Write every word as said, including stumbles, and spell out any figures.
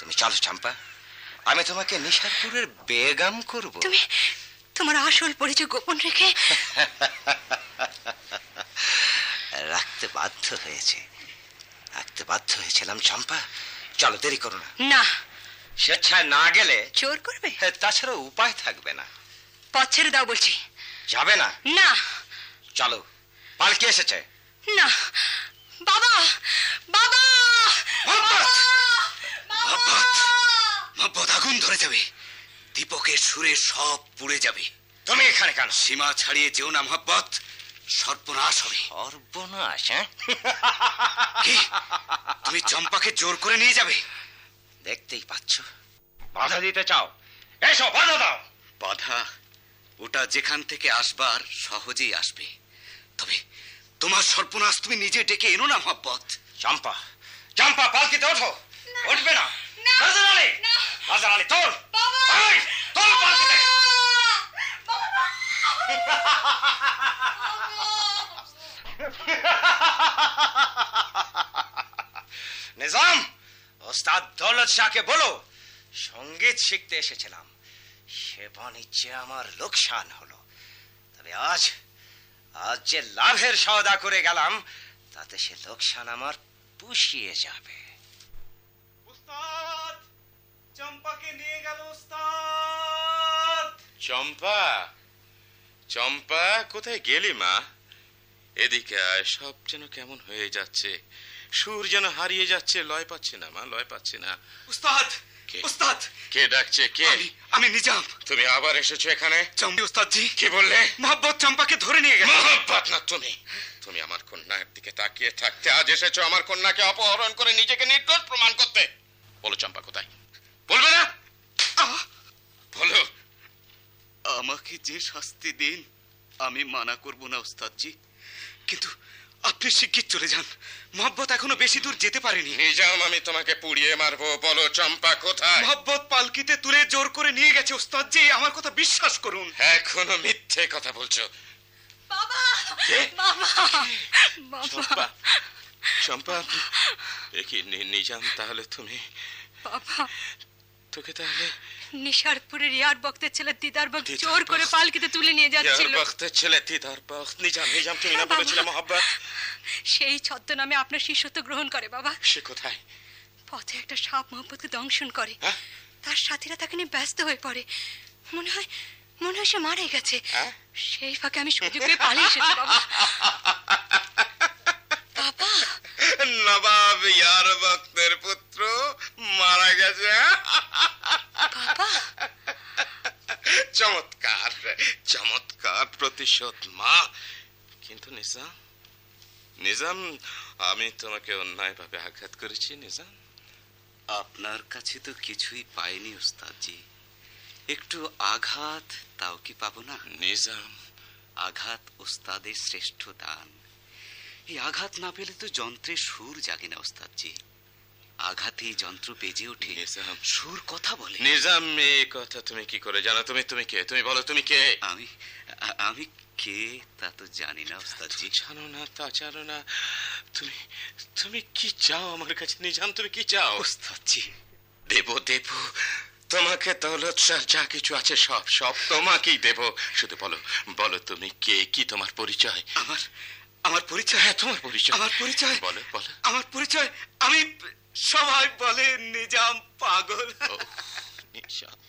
তুমি চলো চম্পা, আমি তোমাকে নিশারপুরের বেগম করব। তুমি তোমার আসল পরিচয় গোপন রেখে রাখতে বাধ্য হয়েছে রাখতে বাধ্য হয়েছিলাম চম্পা। চলো, দেরি করো না। না, স্বেচ্ছায় না গেলে চোর করবে, তাছাড়া উপায় থাকবে না। পথ ছেড়ে দাও বলছি। যাবে না? না। চলো, পালকি এসেছে। না বাবা, বাবা, মহব্বত, আগুন ধরে যাবে, দীপকের সুরে সব পুড়ে যাবে। তুমি এখানে কেন? সীমা ছাড়িয়ে যেও না মহব্বত, সর্বনাশ হবে। সর্বনাশ? কি তুমি চম্পাকে জোর করে নিয়ে যাবে? দেখতেই পাচ্ছ, বাধা দিতে চাও, এসো বাধা দাও। বাধা ওটা যেখান থেকে আসবার সহজেই আসবে, তবে তোমার সর্বনাশ তুমি নিজে ডেকে এনো না মহব্বত। চম্পা, চম্পা, পালকিতে ওঠো। উঠবে না? রাজার আলী, রাজার আলী, তোল, তোল পালকিতে। নিজাম, ওস্তাদ দৌলত শাহকে বলো সঙ্গীত শিখতে এসেছিলাম, সে বাণিজ্যে আমার লোকসান হলো, তবে আজ আজ যে লাভের সওদা করে গেলাম তাতে সে লোকসান আমার পুষিয়ে যাবে। উস্তাদ, চম্পাকে নিয়ে গেল উস্তাদ। চম্পা, চম্পা, কোথায় গেলি মা? এদিকে আয়, সব যেন কেমন হয়ে যাচ্ছে, সুর যেন হারিয়ে যাচ্ছে, লয় পাচ্ছি না মা, লয় পাচ্ছি না। উস্তাদ, উস্তাদ। কে ডাকছে? কে? আমি নিজাম। তুমি আবার এসেছো এখানে? চম্পি উস্তাদজি। কি বললে? মহব্বত চম্পাকে ধরে নিয়ে গেছে। মহব্বত না তুমি, তুমি আমার কন্যার দিকে তাকিয়ে থাকতে আজ এসেছো আমার কন্যাকে অপহরণ করে নিজেকে নির্দোষ প্রমাণ করতে। বলো চম্পা কোথায়? বলবে না? বলো। আমাকে যে শাস্তি দিন আমি মানা করব না ওস্তাদজি, কিন্তু আপনি শিগগির চলে যান, মহব্বত এখনো বেশি দূর যেতে পারেনি। নিজাম, আমি তোমাকে পুড়িয়ে মারবো, বলো চম্পা কোথায়? মহব্বত পালকিতে তুলে জোর করে নিয়ে গেছে ওস্তাদজি, আমার কথা বিশ্বাস করুন। এখনো মিথ্যে কথা বলছো। বাবা, কে? বাবা, চম্পা, চম্পা, কি নিজাম, তাহলে তুমি? বাবা, তোকে তাহলে নিশারপুরের ইয়ার বক্তের ছেলে দিদার বক্ত জোর করে পালকিতে তুলে নিয়ে যাচ্ছিল। ইয়ার বক্তের ছেলে দিদার বক্ত? নিজাম, নিজাম, তুমি না বলেছিলে মহব্বত? সেই ছদ্মনামে আপনার শিষ্যত্ব গ্রহণ করে বাবা। সে কোথায়? পথে একটা সাপ মহব্বতকে দংশন করে, তার সাথীরা তাকে নিয়ে ব্যস্ত হয়ে পড়ে, মনে হয় মনে হয় সে মারা গেছে। সেই ফাঁকে আমি সুযোগ পেয়ে পালিয়ে এসেছি বাবা। বাবা, নবাব ইয়ার বক্তের পুত্র মারা গেছে? বাবা, চমৎকার, চমৎকার প্রতিশোধ মা। কিন্তু নিজাম, নিজাম, আমি তোমাকে অন্যায়ভাবে আঘাত করেছি নিজাম। আপনার কাছে তো কিছুই পাইনি ওস্তাদজি, একটু আঘাত তাও কি পাবো না? নিজাম, আঘাত ওস্তাদের শ্রেষ্ঠ দান, এই আঘাত না পেলে তো যন্ত্রের সুর জাগে না ওস্তাদজি, আঘাতে যন্ত্র বেজে ওঠে, নিজাম সুর কথা বলে। নিজাম, এই কথা তুমি কি করে জানো? তুমি তুমি কে? তুমি বলো, তুমি কে? আমি আমি কে তা তো জানি না ওস্তাদজি। জানো না তা জানো না, তুমি তুমি কি চাও আমার কাছে নিজাম? তুমি কি চাও? ওস্তাদজি, দেব দেব তোমাকে দৌলত শাহ যা কিছু আছে সব সব তোমাকেই দেব, শুধু বলো, বলো তুমি কে, কি তোমার পরিচয়? আমার আমার পরিচয়? হ্যাঁ, তোমার পরিচয়। আমার পরিচয়? বলো বলো। আমার পরিচয়, আমি, সবাই বলে নিজাম পাগল। নিজাম,